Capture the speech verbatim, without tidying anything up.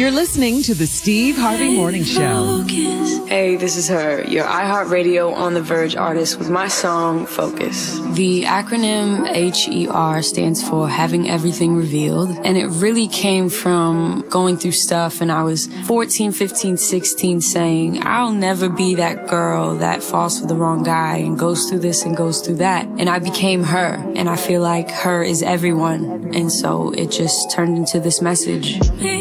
You're listening to the Steve Harvey Morning Show. Hey, this is her, your iHeartRadio On The Verge artist with my song, Focus. The acronym H E R stands for Having Everything Revealed, and it really came from going through stuff, and I was fourteen, fifteen, sixteen saying, I'll never be that girl that falls for the wrong guy and goes through this and goes through that. And I became her, and I feel like her is everyone, and so it just turned into this message.